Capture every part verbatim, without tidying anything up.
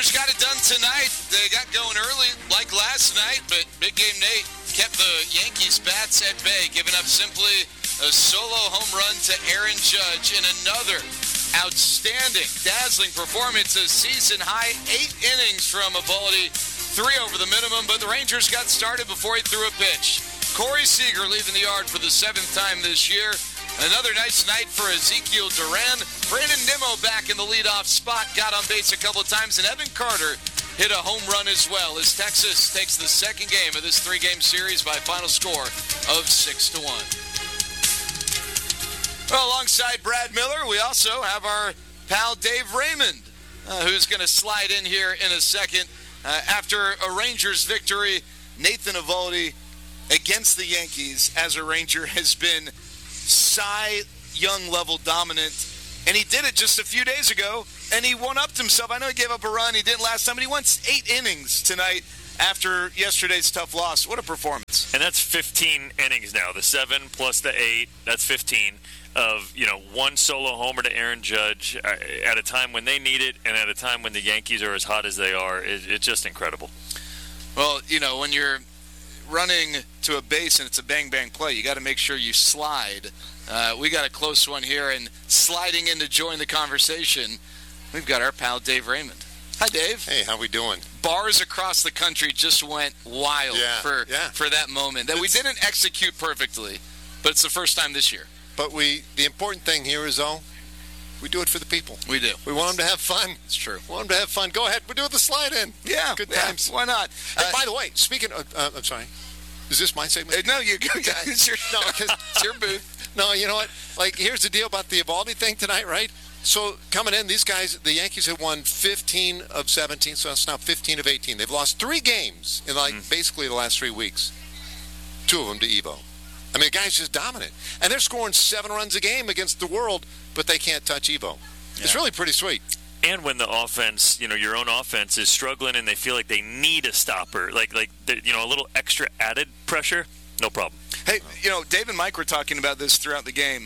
Rangers got it done tonight. They got going early like last night, but Big Game Nate kept the Yankees bats at bay, giving up simply a solo home run to Aaron Judge in another outstanding, dazzling performance. A season-high eight innings from Eovaldi, three over the minimum, but the Rangers got started before he threw a pitch. Corey Seager leaving the yard for the seventh time this year. Another nice night for Ezekiel Duran. Brandon Nimmo back in the leadoff spot, got on base a couple of times, and Evan Carter hit a home run as well as Texas takes the second game of this three-game series by final score of six to one. Well, alongside Brad Miller, we also have our pal Dave Raymond, uh, who's going to slide in here in a second. Uh, after a Rangers victory, Nathan Eovaldi against the Yankees as a Ranger has been Cy Young level dominant, and he did it just a few days ago, and he one-upped himself. I know he gave up a run, he didn't last time, but he went eight innings tonight after yesterday's tough loss. What a performance. And that's fifteen innings now. The seven plus the eight, that's fifteen of, you know, one solo homer to Aaron Judge at a time when they need it and at a time when the Yankees are as hot as they are. It, it's just incredible. Well, you know, when you're running to a base and it's a bang-bang play, you got to make sure you slide. Uh, we got a close one here, and sliding in to join the conversation, we've got our pal Dave Raymond. Hi, Dave. Hey, how we doing? Bars across the country just went wild yeah, for yeah. for that moment that it's, we didn't execute perfectly, but it's the first time this year. But we, the important thing here is, though, we do it for the people. We do. We want them to have fun. It's true. We want them to have fun. Go ahead. We're doing the slide in. Yeah. Good yeah, times. Why not? Hey, Uh, by the way, speaking of, uh, I'm sorry. Is this my segment? Uh, no, you go. It's your, no, because it's your booth. No, you know what? Like, here's the deal about the Eovaldi thing tonight, right? So, coming in, these guys, the Yankees have won fifteen of seventeen, so it's now fifteen of eighteen. They've lost three games in, like, mm. basically the last three weeks. Two of them to Evo. I mean, the guy's just dominant. And they're scoring seven runs a game against the world, but they can't touch Evo. Yeah. It's really pretty sweet. And when the offense, you know, your own offense is struggling and they feel like they need a stopper, like, like you know, a little extra added pressure, no problem. Hey, you know, Dave and Mike were talking about this throughout the game.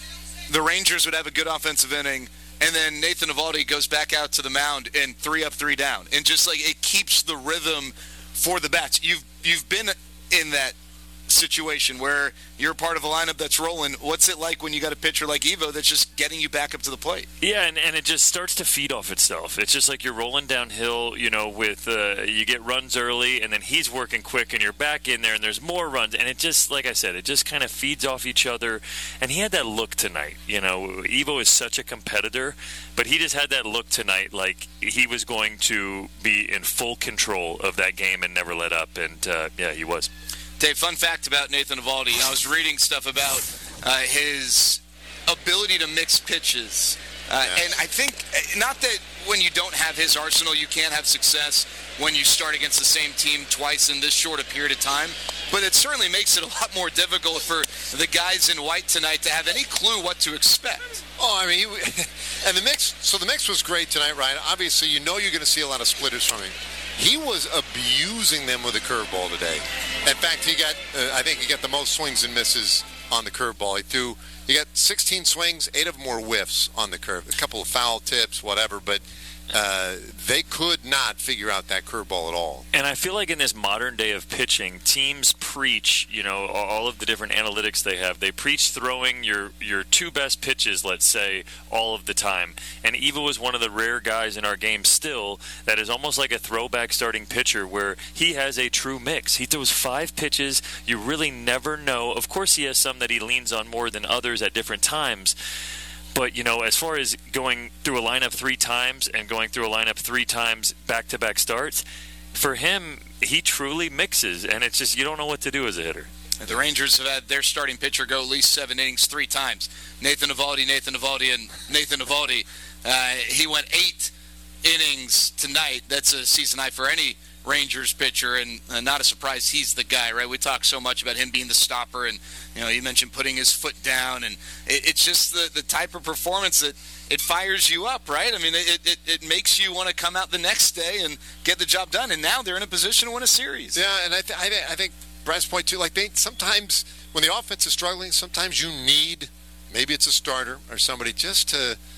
The Rangers would have a good offensive inning, and then Nathan Eovaldi goes back out to the mound and three up, three down. And just, like, it keeps the rhythm for the bats. You've you've been in that situation where you're part of a lineup that's rolling. What's it like when you got a pitcher like Evo that's just getting you back up to the plate? Yeah, and, and it just starts to feed off itself. It's just like you're rolling downhill, you know, with uh, you get runs early, and then he's working quick, and you're back in there, and there's more runs, and it just, like I said, it just kind of feeds off each other. And he had that look tonight. You know, Evo is such a competitor, but he just had that look tonight like he was going to be in full control of that game and never let up, and uh, yeah, he was. Dave, fun fact about Nathan Eovaldi. I was reading stuff about uh, his ability to mix pitches. Uh, yeah. And I think, not that when you don't have his arsenal, you can't have success when you start against the same team twice in this short a period of time, but it certainly makes it a lot more difficult for the guys in white tonight to have any clue what to expect. Oh, I mean, he, and the mix, so the mix was great tonight, Ryan. Obviously, you know you're going to see a lot of splitters from him. He was abusing them with a curveball today. In fact, he got, uh, I think he got the most swings and misses on the curveball. He threw, he got sixteen swings, eight of them were whiffs on the curve. A couple of foul tips, whatever, but uh, they could not figure out that curveball at all. And I feel like in this modern day of pitching, teams preach, you know, all of the different analytics they have. They preach throwing your, your two best pitches, let's say, all of the time. And Evo is one of the rare guys in our game still that is almost like a throwback starting pitcher where he has a true mix. He throws five pitches. You really never know. Of course, he has some that he leans on more than others at different times. But, you know, as far as going through a lineup three times and going through a lineup three times back-to-back starts, for him, he truly mixes, and it's just you don't know what to do as a hitter. The Rangers have had their starting pitcher go at least seven innings three times. Nathan Eovaldi, Nathan Eovaldi, and Nathan Eovaldi. Uh, he went eight innings tonight. That's a season high for any Rangers pitcher, and uh, not a surprise he's the guy, right? We talk so much about him being the stopper, and you know, you mentioned putting his foot down, and it, it's just the, the type of performance that it fires you up, right? I mean, it, it, it makes you want to come out the next day and get the job done, and now they're in a position to win a series. Yeah, and I, th- I, th- I think Brad's point too, like they sometimes when the offense is struggling, sometimes you need, maybe it's a starter or somebody just to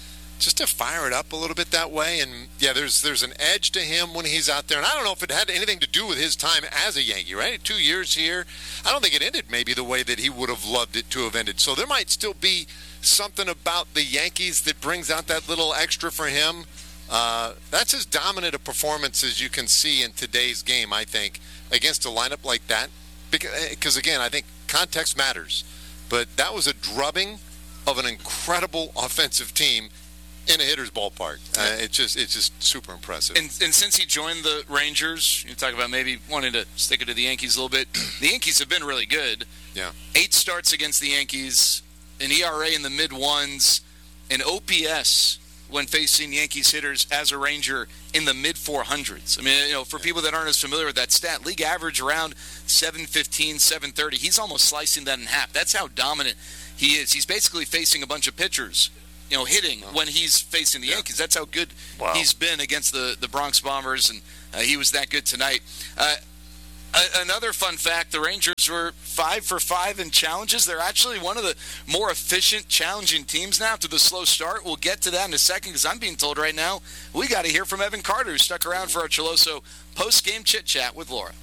just to fire it up a little bit that way. And, yeah, there's there's an edge to him when he's out there. And I don't know if it had anything to do with his time as a Yankee, right? Two years here. I don't think it ended maybe the way that he would have loved it to have ended. So there might still be something about the Yankees that brings out that little extra for him. Uh, that's as dominant a performance as you can see in today's game, I think, against a lineup like that. Because, again, I think context matters. But that was a drubbing of an incredible offensive team in a hitter's ballpark. Uh, it's just it's just super impressive. And, and since he joined the Rangers, you talk about maybe wanting to stick it to the Yankees a little bit. The Yankees have been really good. Yeah. Eight starts against the Yankees, an E R A in the mid-ones, an O P S when facing Yankees hitters as a Ranger in the mid-four hundreds. I mean, you know, for people that aren't as familiar with that stat, league average around seven fifteen, seven thirty. He's almost slicing that in half. That's how dominant he is. He's basically facing a bunch of pitchers, you know, hitting when he's facing the Yankees. That's how good wow. he's been against the, the Bronx Bombers, and uh, he was that good tonight. Uh, a- another fun fact, the Rangers were five for five in challenges. They're actually one of the more efficient, challenging teams now to the slow start. We'll get to that in a second because I'm being told right now we got to hear from Evan Carter, who stuck around for our Chiloso post-game chit-chat with Laura.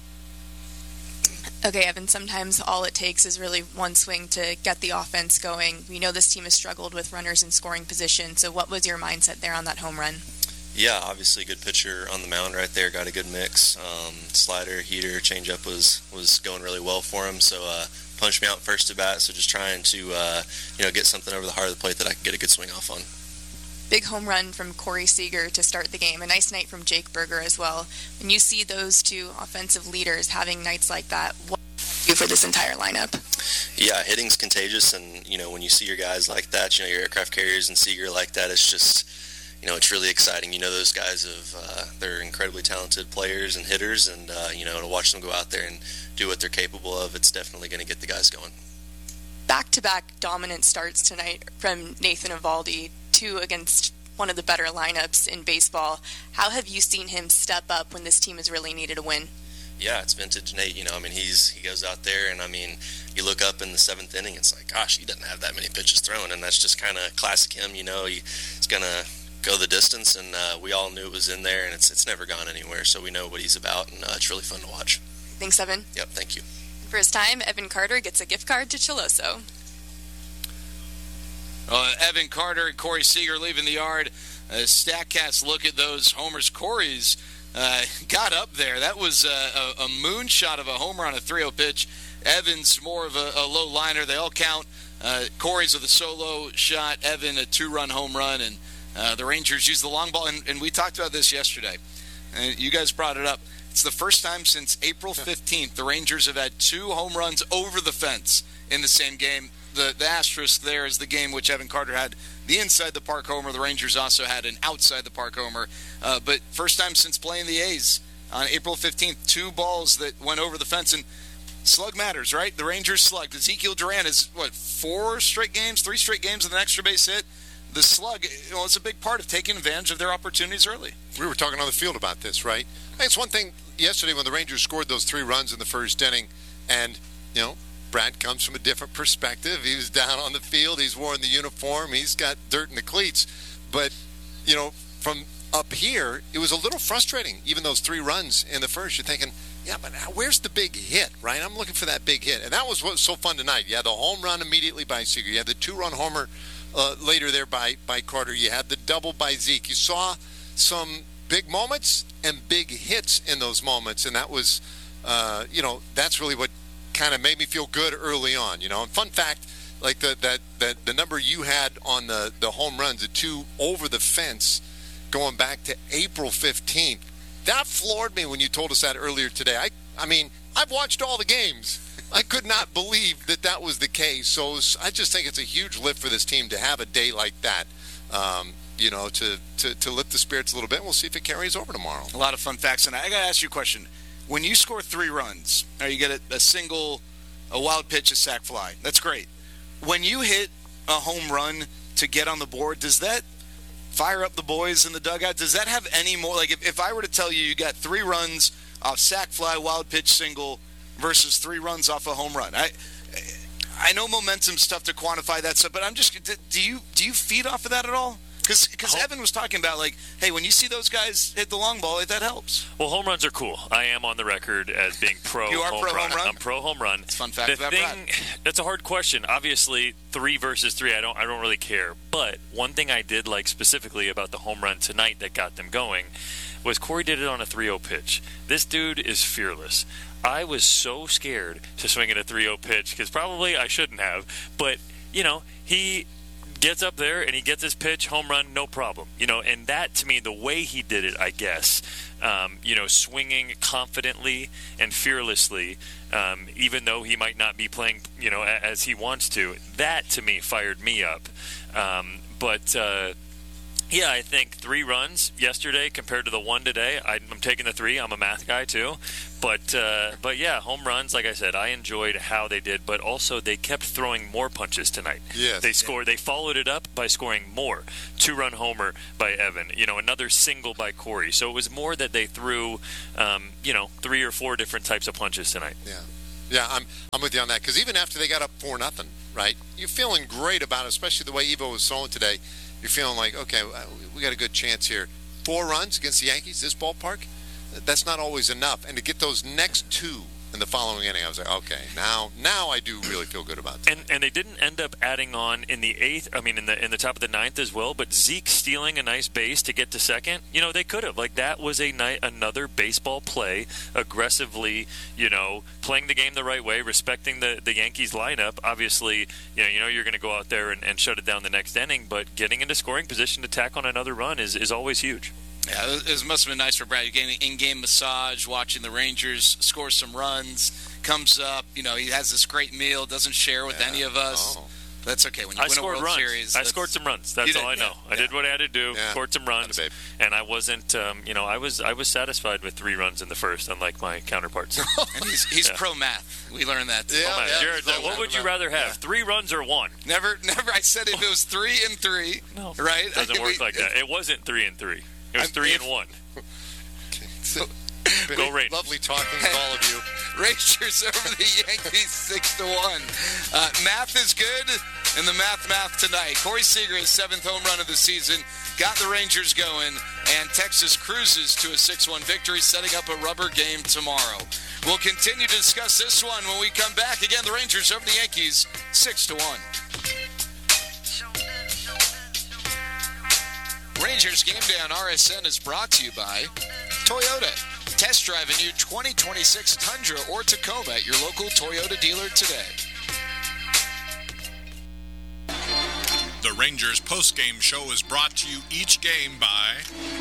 Okay, Evan, sometimes all it takes is really one swing to get the offense going. We know this team has struggled with runners in scoring position, so what was your mindset there on that home run? Yeah, obviously a good pitcher on the mound right there, got a good mix. Um, slider, heater, changeup was, was going really well for him, so uh, punched me out first at bat, so just trying to uh, you know get something over the heart of the plate that I could get a good swing off on. Big home run from Corey Seager to start the game. A nice night from Jake Berger as well. When you see those two offensive leaders having nights like that, what do you do for this entire lineup? Yeah, hitting's contagious, and you know when you see your guys like that, you know your aircraft carriers and Seager like that, it's just you know it's really exciting. You know those guys have uh, they're incredibly talented players and hitters, and uh, you know to watch them go out there and do what they're capable of, it's definitely going to get the guys going. Back-to-back dominant starts tonight from Nathan Eovaldi. Two against one of the better lineups in baseball. How have you seen him step up when this team has really needed a win? Yeah, it's vintage Nate. You know, I mean, he's he goes out there, and I mean, you look up in the seventh inning, it's like, gosh, he doesn't have that many pitches thrown, and that's just kind of classic him. You know, he, he's gonna go the distance, and uh, we all knew it was in there, and it's it's never gone anywhere. So we know what he's about, and uh, it's really fun to watch. Thanks, Evan. Yep, thank you. For his time, Evan Carter gets a gift card to Chiloso. Uh, Evan Carter and Corey Seager leaving the yard. Uh, StatCast look at those homers. Corey's uh, got up there. That was a, a, a moonshot of a homer on a three oh pitch. Evan's more of a, a low liner. They all count. Uh, Corey's with a solo shot. Evan a two-run home run. And uh, the Rangers use the long ball. And, and we talked about this yesterday. And you guys brought it up. It's the first time since April fifteenth the Rangers have had two home runs over the fence in the same game. The, the asterisk there is the game which Evan Carter had the inside the park homer. The Rangers also had an outside the park homer. Uh, but first time since playing the A's on April fifteenth, two balls that went over the fence. And slug matters, right? The Rangers slugged. Ezekiel Duran is, what, four straight games, three straight games with an extra base hit? The slug, you know, is a big part of taking advantage of their opportunities early. We were talking on the field about this, right? Hey, it's one thing yesterday when the Rangers scored those three runs in the first inning, and, you know, Brad comes from a different perspective. He was down on the field. He's worn the uniform. He's got dirt in the cleats. But, you know, from up here, it was a little frustrating, even those three runs in the first. You're thinking, yeah, but where's the big hit, right? I'm looking for that big hit. And that was what was so fun tonight. You had the home run immediately by Seager. You had the two-run homer uh, later there by, by Carter. You had the double by Zeke. You saw some big moments and big hits in those moments. And that was, uh, you know, that's really what kind of made me feel good early on, you know. And fun fact, like the that, that the number you had on the, the home runs, the two over the fence going back to April fifteenth, that floored me when you told us that earlier today. I I mean, I've watched all the games. I could not believe that that was the case. So was, I just think it's a huge lift for this team to have a day like that, um, you know, to, to, to lift the spirits a little bit. And we'll see if it carries over tomorrow. A lot of fun facts. And I got to ask you a question. When you score three runs, or you get a, a single, a wild pitch, a sac fly, that's great. When you hit a home run to get on the board, does that fire up the boys in the dugout? Does that have any more? Like, if, if I were to tell you you got three runs off sac fly, wild pitch, single, versus three runs off a home run, I I know momentum's tough to quantify that stuff, but I'm just do you do you feed off of that at all? Because Evan was talking about, like, hey, when you see those guys hit the long ball, that helps. Well, home runs are cool. I am on the record as being pro you are home pro run. home run? I'm pro home run. It's a fun fact the about thing, Brad. That's a hard question. Obviously, three versus three, I don't, I don't really care. But one thing I did like specifically about the home run tonight that got them going was Corey did it on a three oh pitch. This dude is fearless. I was so scared to swing at a three oh pitch because probably I shouldn't have. But, you know, he gets up there and he gets his pitch, home run, no problem. You know, and that to me, the way he did it, I guess, um, you know, swinging confidently and fearlessly, um, even though he might not be playing, you know, as he wants to, that to me fired me up. Um, but, uh, yeah, I think three runs yesterday compared to the one today. I, I'm taking the three. I'm a math guy too, but uh, but yeah, home runs. Like I said, I enjoyed how they did, but also they kept throwing more punches tonight. Yes, they scored. They followed it up by scoring more. Two-run homer by Evan. You know, another single by Corey. So it was more that they threw, um, you know, three or four different types of punches tonight. Yeah, yeah, I'm I'm with you on that because even after they got up four nothing, right? You're feeling great about it, especially the way Evo was throwing today. You're feeling like, okay, we got a good chance here. Four runs against the Yankees, this ballpark, that's not always enough. And to get those next two in the following inning, I was like, okay, now now I do really feel good about that. And and they didn't end up adding on in the eighth, I mean, in the in the top of the ninth as well, but Zeke stealing a nice base to get to second, you know, they could have. Like, that was a ni- another baseball play, aggressively, you know, playing the game the right way, respecting the, the Yankees lineup. Obviously, you know, you know you're going to go out there and, and shut it down the next inning, but getting into scoring position to tack on another run is, is always huge. Yeah, it must have been nice for Brad. You're getting an in-game massage, watching the Rangers score some runs, comes up, you know, he has this great meal, doesn't share with yeah. any of us. Oh. That's okay. When you I win a scored World runs. Series. I scored some runs. That's all I know. Yeah, I did what I had to do. Yeah. Scored some runs, Babe. and I wasn't. Um, you know, I was. I was satisfied with three runs in the first, unlike my counterparts. And he's, he's Yeah. pro math. We learned that. Yeah, Oh, man. yeah. Jared, So what would you math. rather have? Yeah. Three runs or one? Never, never. I said if it was three and three, No, right? It doesn't I- work we- like that. It wasn't three and three. It was I'm- three if- and one. Been Go Rangers. Lovely talking with all of you. Rangers over the Yankees six to one. Uh, math is good, and the math math tonight. Corey Seager, his seventh home run of the season, got the Rangers going, and Texas cruises to a six one victory, setting up a rubber game tomorrow. We'll continue to discuss this one when we come back. Again, the Rangers over the Yankees six to one. Rangers Game Day on R S N is brought to you by Toyota. Test drive a new twenty twenty-six Tundra or Tacoma at your local Toyota dealer today. The Rangers post-game show is brought to you each game by...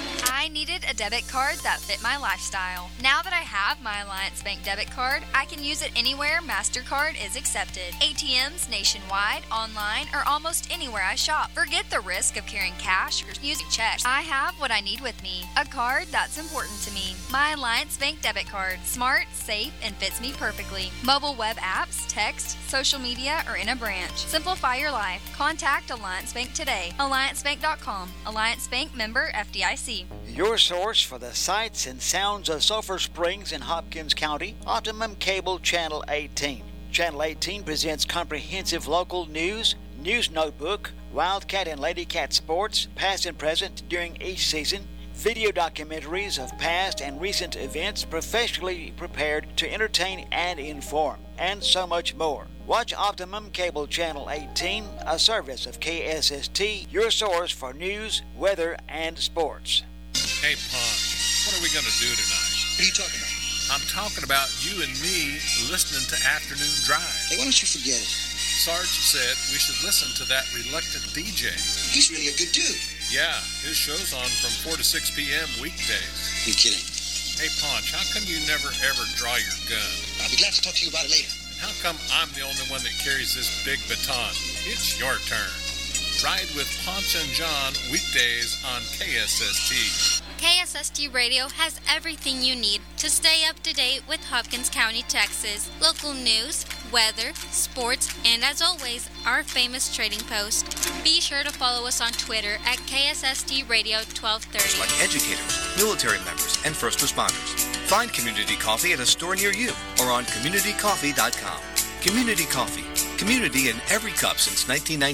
I needed a debit card that fit my lifestyle. Now that I have my Alliance Bank debit card, I can use it anywhere MasterCard is accepted. A T Ms nationwide, online, or almost anywhere I shop. Forget the risk of carrying cash or using checks. I have what I need with me. A card that's important to me. My Alliance Bank debit card. Smart, safe, and fits me perfectly. Mobile web apps, text, social media, or in a branch. Simplify your life. Contact Alliance Bank today. alliance bank dot com. Alliance Bank member F D I C. Your source for the sights and sounds of Sulphur Springs in Hopkins County, Optimum Cable Channel eighteen. Channel eighteen presents comprehensive local news, news notebook, Wildcat and Ladycat sports, past and present during each season, video documentaries of past and recent events professionally prepared to entertain and inform, and so much more. Watch Optimum Cable Channel eighteen, a service of K S S T, your source for news, weather, and sports. Hey, Punch, what are we going to do tonight? What are you talking about? I'm talking about you and me listening to Afternoon Drive. Hey, why don't you forget it? Sarge said we should listen to that reluctant D J. He's really a good dude. Yeah, his show's on from four to six p.m. weekdays. You kidding? Hey, Punch, how come you never ever draw your gun? I'll be glad to talk to you about it later. And how come I'm the only one that carries this big baton? It's your turn. Ride with Ponce and John weekdays on K S S T. K S S T Radio has everything you need to stay up to date with Hopkins County, Texas. Local news, weather, sports, and as always, our famous trading post. Be sure to follow us on Twitter at K S S T Radio twelve thirty. Like educators, military members, and first responders. Find Community Coffee at a store near you or on community coffee dot com. Community Coffee. Community in every cup since nineteen nineteen.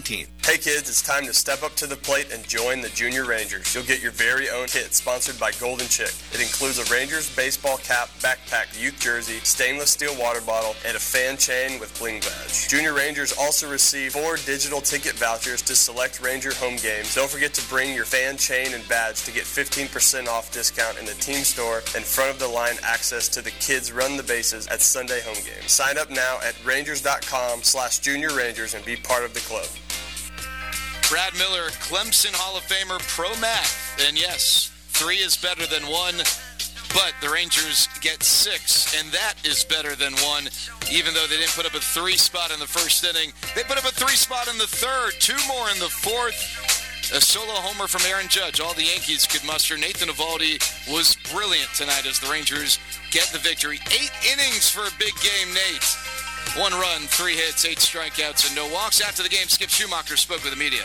Hey kids, it's time to step up to the plate and join the Junior Rangers. You'll get your very own kit sponsored by Golden Chick. It includes a Rangers baseball cap, backpack, youth jersey, stainless steel water bottle, and a fan chain with bling badge. Junior Rangers also receive four digital ticket vouchers to select Ranger home games. Don't forget to bring your fan chain and badge to get fifteen percent off discount in the team store and front of the line access to the Kids Run the Bases at Sunday home games. Sign up now at rangers.com slash junior rangers and be part of the club. Brad Miller, Clemson Hall of Famer, pro math. And yes, three is better than one, but the Rangers get six, and that is better than one, even though they didn't put up a three spot in the first inning. They put up a three spot in the third, two more in the fourth. A solo homer from Aaron Judge, all the Yankees could muster. Nathan Eovaldi was brilliant tonight as the Rangers get the victory. Eight innings for a big game, Nate. One run, three hits, eight strikeouts, and no walks. After the game, Skip Schumacher spoke with the media.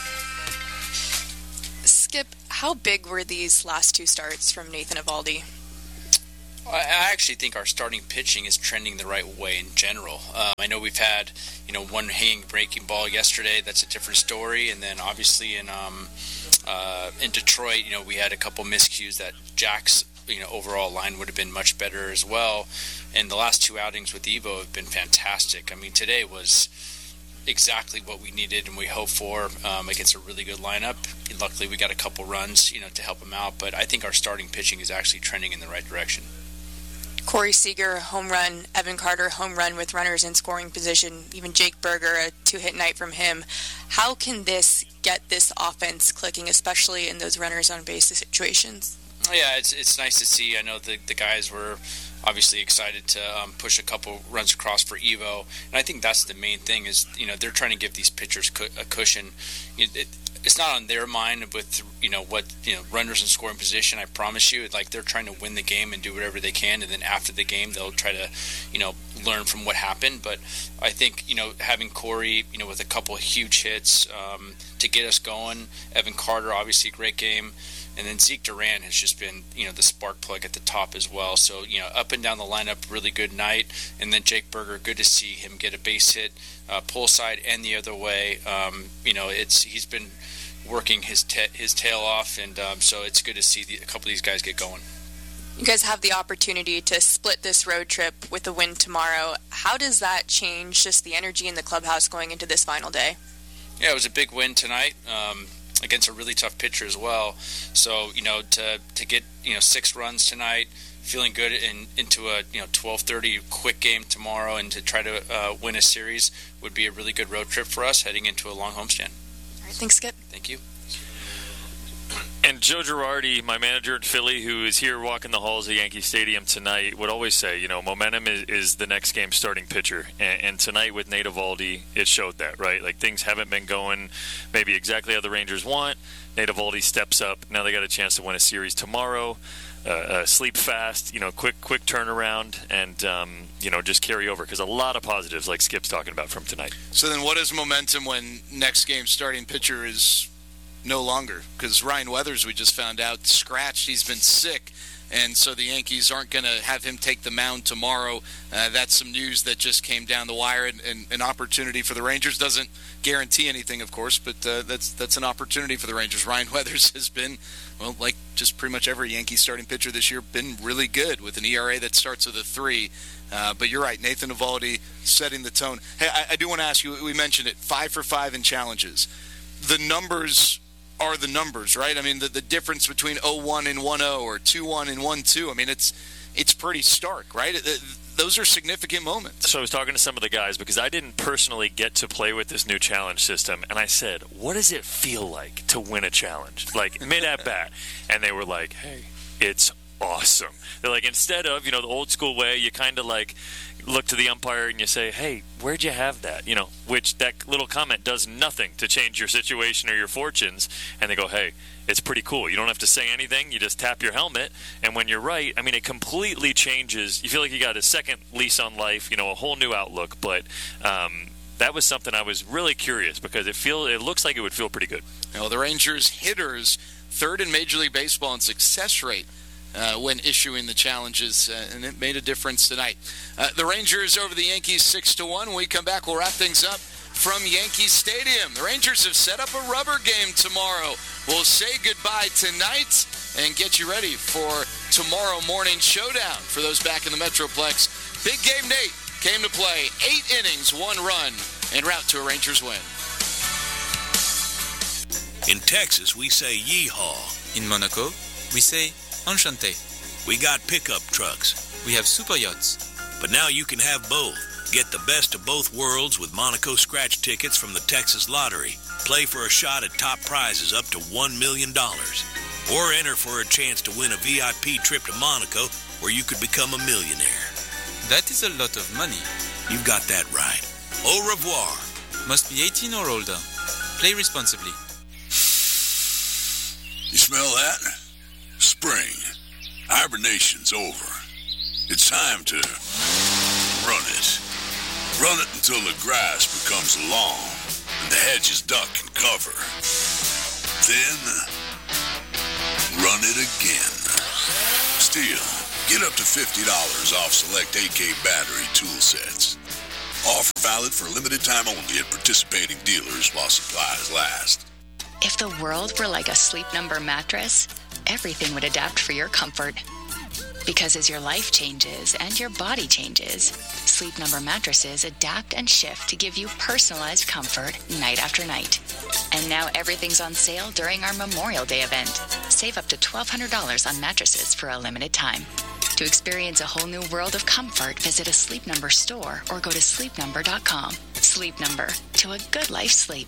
Skip, how big were these last two starts from Nathan Eovaldi? I actually think our starting pitching is trending the right way in general. Um, I know we've had, you know, one hanging breaking ball yesterday. That's a different story. And then obviously in um, uh, in Detroit, you know, we had a couple miscues that Jack's, you know, overall line would have been much better as well. And the last two outings with Evo have been fantastic. I mean, today was exactly what we needed and we hoped for um, against a really good lineup. And luckily, we got a couple runs, you know, to help him out. But I think our starting pitching is actually trending in the right direction. Corey Seager, home run. Evan Carter, home run with runners in scoring position. Even Jake Berger, a two-hit night from him. How can this get this offense clicking, especially in those runners on base situations? Yeah, it's it's nice to see. I know the the guys were obviously excited to um, push a couple runs across for Evo, and I think that's the main thing is, you know, they're trying to give these pitchers cu- a cushion. It, it, it's not on their mind with, you know, what, you know, runners in scoring position. I promise you, like, they're trying to win the game and do whatever they can, and then after the game they'll try to, you know, learn from what happened. But I think, you know, having Corey, you know, with a couple of huge hits um, to get us going. Evan Carter, obviously a great game. And then Zeke Duran has just been, you know, the spark plug at the top as well. So, you know, up and down the lineup, really good night. And then Jake Berger, good to see him get a base hit, uh, pull side and the other way. Um, you know, it's he's been working his te- his tail off, and um, so it's good to see the, a couple of these guys get going. You guys have the opportunity to split this road trip with a win tomorrow. How does that change just the energy in the clubhouse going into this final day? Yeah, it was a big win tonight. Um, against a really tough pitcher as well. So, you know, to to get, you know, six runs tonight, feeling good in, into a, you know, twelve thirty quick game tomorrow, and to try to uh, win a series would be a really good road trip for us heading into a long homestand. All right, thanks, Skip. Thank you. And Joe Girardi, my manager in Philly, who is here walking the halls of Yankee Stadium tonight, would always say, you know, momentum is, is the next game's starting pitcher. And, and tonight with Nate Eovaldi, it showed that, right? Like, things haven't been going maybe exactly how the Rangers want. Nate Eovaldi steps up. Now they got a chance to win a series tomorrow. Uh, uh, sleep fast, you know, quick quick turnaround, and, um, you know, just carry over. Because a lot of positives, like Skip's talking about, from tonight. So then what is momentum when next game's starting pitcher is no longer? Because Ryan Weathers, we just found out, scratched. He's been sick, and so the Yankees aren't going to have him take the mound tomorrow. Uh, that's some news that just came down the wire, and, and an opportunity for the Rangers. Doesn't guarantee anything, of course, but uh, that's that's an opportunity for the Rangers. Ryan Weathers has been, well, like just pretty much every Yankee starting pitcher this year, been really good with an E R A that starts with a three. Uh, but you're right, Nathan Eovaldi setting the tone. Hey, I, I do want to ask you, we mentioned it, five for five in challenges. The numbers are the numbers, right? I mean, the, the difference between oh one and one oh or two one and one two, I mean, it's it's pretty stark, right? It, it, those are significant moments. So I was talking to some of the guys because I didn't personally get to play with this new challenge system, and I said, what does it feel like to win a challenge? Like, mid-at-bat. And they were like, hey, it's awesome. They're like, instead of, you know, the old school way, you kind of like look to the umpire and you say, hey, where'd you have that? You know, which that little comment does nothing to change your situation or your fortunes. And they go, hey, it's pretty cool. You don't have to say anything. You just tap your helmet. And when you're right, I mean, it completely changes. You feel like you got a second lease on life, you know, a whole new outlook. But um, that was something I was really curious because it feel it looks like it would feel pretty good. You know, the Rangers hitters, third in Major League Baseball in success rate Uh, when issuing the challenges, uh, and it made a difference tonight. Uh, the Rangers over the Yankees six to one. When we come back, we'll wrap things up from Yankee Stadium. The Rangers have set up a rubber game tomorrow. We'll say goodbye tonight and get you ready for tomorrow morning showdown for those back in the Metroplex. Big Game Nate came to play. Eight innings, one run, en route to a Rangers win. In Texas, we say yeehaw. In Monaco, we say enchanté. We got pickup trucks. We have super yachts. But now you can have both. Get the best of both worlds with Monaco scratch tickets from the Texas Lottery. Play for a shot at top prizes up to one million dollars. Or enter for a chance to win a V I P trip to Monaco where you could become a millionaire. That is a lot of money. You've got that right. Au revoir. Must be eighteen or older. Play responsibly. You smell that? Spring. Hibernation's over. It's time to run it. Run it until the grass becomes long and the hedges duck and cover. Then, run it again. Still, get up to fifty dollars off select A K battery tool sets. Offer valid for limited time only at participating dealers while supplies last. If the world were like a Sleep Number mattress, everything would adapt for your comfort. Because as your life changes and your body changes, Sleep Number mattresses adapt and shift to give you personalized comfort night after night. And now everything's on sale during our Memorial Day event. Save up to twelve hundred dollars on mattresses for a limited time. To experience a whole new world of comfort, visit a Sleep Number store or go to sleep number dot com. Sleep Number, to a good life sleep.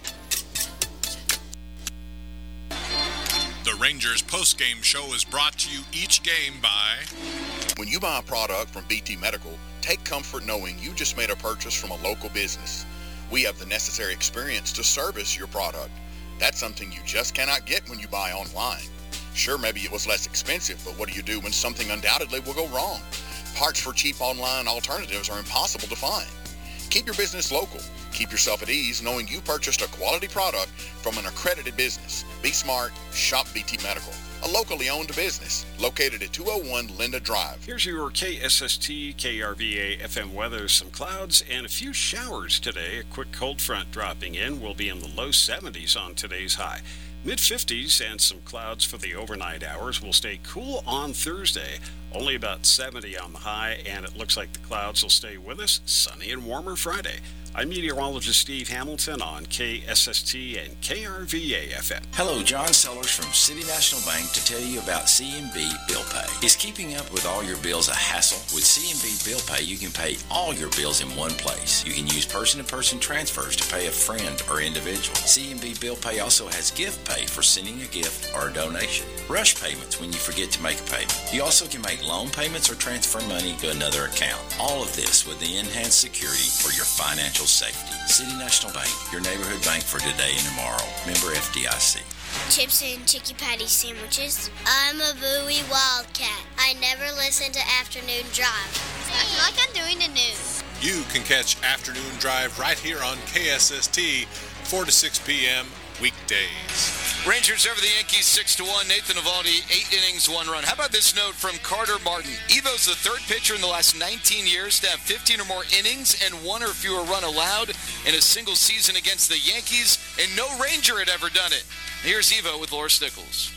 The Rangers postgame show is brought to you each game by... When you buy a product from B T Medical, take comfort knowing you just made a purchase from a local business. We have the necessary experience to service your product. That's something you just cannot get when you buy online. Sure, maybe it was less expensive, but what do you do when something undoubtedly will go wrong? Parts for cheap online alternatives are impossible to find. Keep your business local. Keep yourself at ease knowing you purchased a quality product from an accredited business. Be smart. Shop B T Medical, a locally owned business located at two oh one Linda Drive. Here's your K S S T, K R V A F M weather. Some clouds and a few showers today. A quick cold front dropping in. We'll be in the low seventies on today's high. mid fifties and some clouds for the overnight hours. Will stay cool on Thursday. Only about seventy on the high, and it looks like the clouds will stay with us. Sunny and warmer Friday. I'm meteorologist Steve Hamilton on K S S T and K R V A F M. Hello, John Sellers from City National Bank to tell you about C M B Bill Pay. Is keeping up with all your bills a hassle? With C M B Bill Pay, you can pay all your bills in one place. You can use person-to-person transfers to pay a friend or individual. C M B Bill Pay also has gift pay for sending a gift or a donation. Rush payments when you forget to make a payment. You also can make loan payments or transfer money to another account. All of this with the enhanced security for your financial safety. City National Bank, your neighborhood bank for today and tomorrow. Member F D I C. Chips and chicky patty sandwiches. I'm a Bowie Wildcat. I never listen to Afternoon Drive. I feel like I'm doing the news. You can catch Afternoon Drive right here on K S S T, four to six p.m. weekdays. Rangers over the Yankees six to one. Nathan Eovaldi, eight innings, one run. How about this note from Carter Martin? Evo's the third pitcher in the last nineteen years to have fifteen or more innings and one or fewer run allowed in a single season against the Yankees, and no Ranger had ever done it. Here's Evo with Laura Stickles.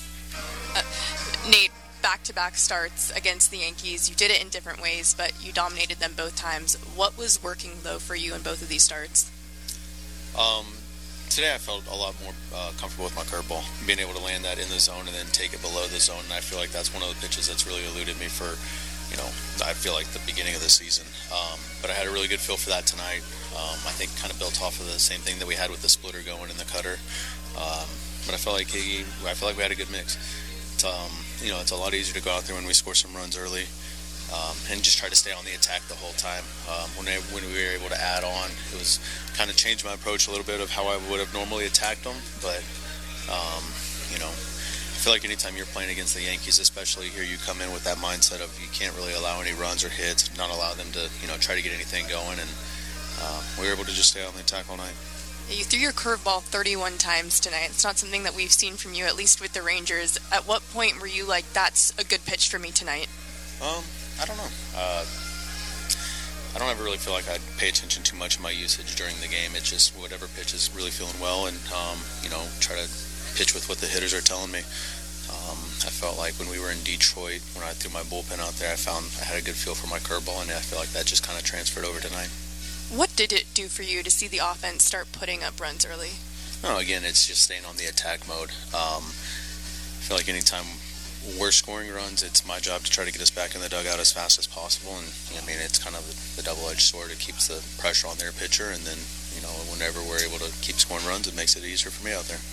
Uh, Nate, back-to-back starts against the Yankees. You did it in different ways, but you dominated them both times. What was working, though, for you in both of these starts? Um... Today I felt a lot more uh, comfortable with my curveball, being able to land that in the zone and then take it below the zone. And I feel like that's one of the pitches that's really eluded me for, you know, I feel like the beginning of the season. Um, but I had a really good feel for that tonight. Um, I think kind of built off of the same thing that we had with the splitter going in the cutter. Um, but I felt like he, I feel like we had a good mix. It's, um, you know, it's a lot easier to go out there when we score some runs early. Um, and just try to stay on the attack the whole time. Um, when, I, when we were able to add on, it was kind of changed my approach a little bit of how I would have normally attacked them. But, um, you know, I feel like anytime you're playing against the Yankees, especially here, you come in with that mindset of you can't really allow any runs or hits, not allow them to, you know, try to get anything going. And uh, we were able to just stay on the attack all night. You threw your curveball thirty-one times tonight. It's not something that we've seen from you, at least with the Rangers. At what point were you like, that's a good pitch for me tonight? Um... I don't know. Uh, I don't ever really feel like I pay attention too much to my usage during the game. It's just whatever pitch is really feeling well, and um, you know, try to pitch with what the hitters are telling me. Um, I felt like when we were in Detroit, when I threw my bullpen out there, I found I had a good feel for my curveball, and I feel like that just kind of transferred over tonight. What did it do for you to see the offense start putting up runs early? No, again, it's just staying on the attack mode. Um, I feel like anytime we're scoring runs, it's my job to try to get us back in the dugout as fast as possible. And I mean, it's kind of the double-edged sword. It keeps the pressure on their pitcher, and then, you know, whenever we're able to keep scoring runs, it makes it easier for me out there.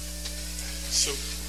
So,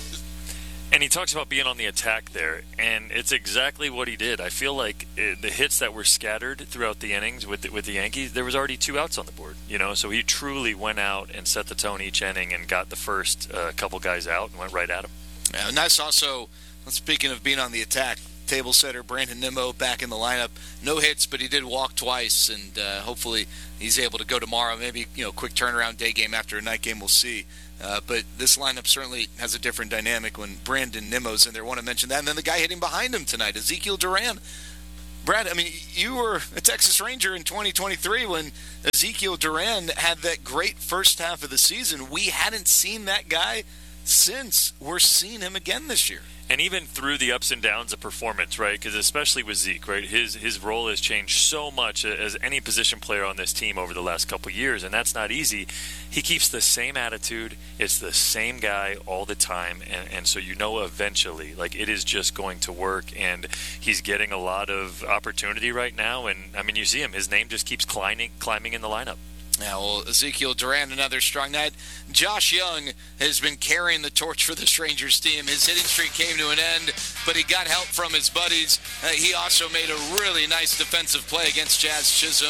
and he talks about being on the attack there, and it's exactly what he did. I feel like it, the hits that were scattered throughout the innings with the, with the Yankees, there was already two outs on the board. You know, so he truly went out and set the tone each inning and got the first uh, couple guys out and went right at him. Yeah, and that's also, speaking of being on the attack, table setter Brandon Nimmo back in the lineup. No hits, but he did walk twice, and uh, hopefully he's able to go tomorrow. Maybe, you know, quick turnaround day game after a night game, we'll see. Uh, but this lineup certainly has a different dynamic when Brandon Nimmo's in there. I want to mention that. And then the guy hitting behind him tonight, Ezekiel Duran. Brad, I mean, you were a Texas Ranger in twenty twenty-three when Ezekiel Duran had that great first half of the season. We hadn't seen that guy since. We're seeing him again this year. And even through the ups and downs of performance, right? Because especially with Zeke, right? His his role has changed so much as any position player on this team over the last couple of years, and that's not easy. He keeps the same attitude. It's the same guy all the time, and, and so you know eventually, like, it is just going to work, and he's getting a lot of opportunity right now. And, I mean, you see him. His name just keeps climbing, climbing in the lineup. Yeah, well, Ezekiel Duran, another strong night. Josh Young has been carrying the torch for this Rangers team. His hitting streak came to an end, but he got help from his buddies. Uh, he also made a really nice defensive play against Jazz Chisholm.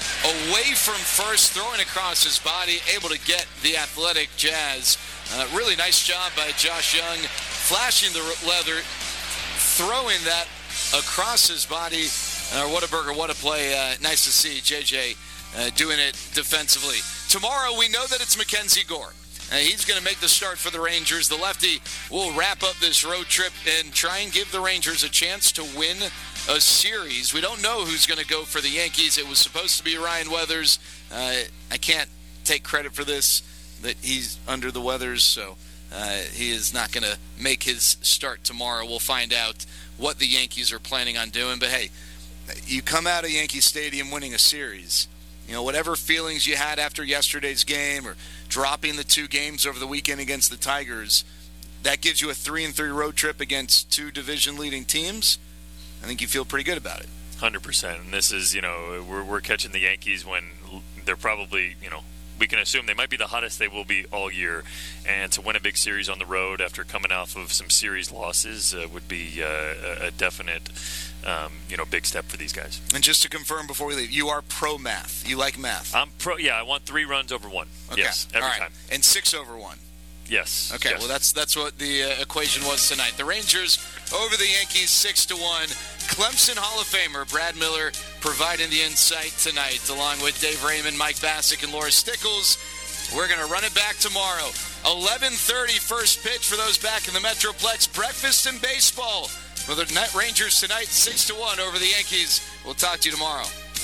Away from first, throwing across his body, able to get the athletic Jazz. Uh, really nice job by Josh Young, flashing the leather, throwing that across his body. Uh, Whataburger, what a play. Uh, nice to see J J Uh, doing it defensively. Tomorrow, we know that it's Mackenzie Gore. Uh, he's going to make the start for the Rangers. The lefty will wrap up this road trip and try and give the Rangers a chance to win a series. We don't know who's going to go for the Yankees. It was supposed to be Ryan Weathers. Uh, I can't take credit for this, that he's under the weathers, so uh, he is not going to make his start tomorrow. We'll find out what the Yankees are planning on doing. But, hey, you come out of Yankee Stadium winning a series. You know, whatever feelings you had after yesterday's game or dropping the two games over the weekend against the Tigers, that gives you a three and three road trip against two division-leading teams. I think you feel pretty good about it. one hundred percent. And this is, you know, we're, we're catching the Yankees when they're probably, you know, we can assume they might be the hottest they will be all year. And to win a big series on the road after coming off of some series losses uh, would be uh, a definite Um, you know, big step for these guys. And just to confirm before we leave, you are pro math. You like math. I'm pro. Yeah, I want three runs over one. Okay. Yes, every All right. time. And six over one. Yes. Okay. Yes. Well, that's that's what the uh, equation was tonight. The Rangers over the Yankees, six to one. Clemson Hall of Famer Brad Miller providing the insight tonight, along with Dave Raymond, Mike Bassick, and Laura Stickles. We're going to run it back tomorrow. eleven thirty first pitch for those back in the Metroplex. Breakfast and baseball. For the Net Rangers tonight, six to one over the Yankees. We'll talk to you tomorrow.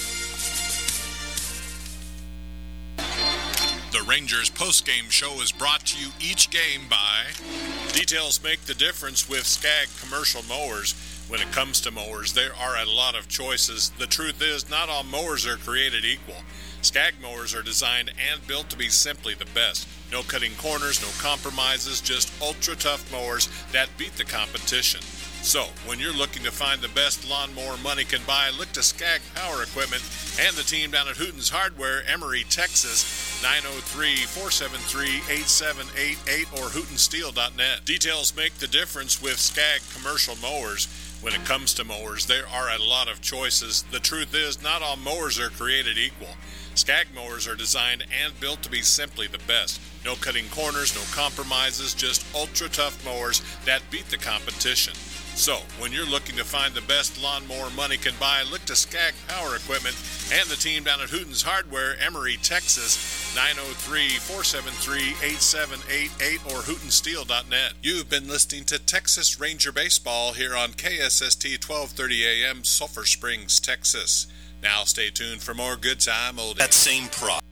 The Rangers postgame show is brought to you each game by Details Make the Difference with Skag Commercial Mowers. When it comes to mowers, there are a lot of choices. The truth is, not all mowers are created equal. Skag mowers are designed and built to be simply the best. No cutting corners, no compromises, just ultra-tough mowers that beat the competition. So, when you're looking to find the best lawnmower money can buy, look to Skag Power Equipment and the team down at Hooten's Hardware, Emory, Texas, nine oh three, four seven three, eight seven eight eight or hooten steel dot net. Details make the difference with Skag Commercial Mowers. When it comes to mowers, there are a lot of choices. The truth is, not all mowers are created equal. Skag mowers are designed and built to be simply the best. No cutting corners, no compromises, just ultra-tough mowers that beat the competition. So, when you're looking to find the best lawnmower money can buy, look to Skag Power Equipment and the team down at Hooten's Hardware, Emory, Texas, nine oh three, four seven three, eight seven eight eight or hooten steel dot net. You've been listening to Texas Ranger Baseball here on K S S T twelve thirty A M, Sulphur Springs, Texas. Now stay tuned for more Good Time Oldies. That same prop.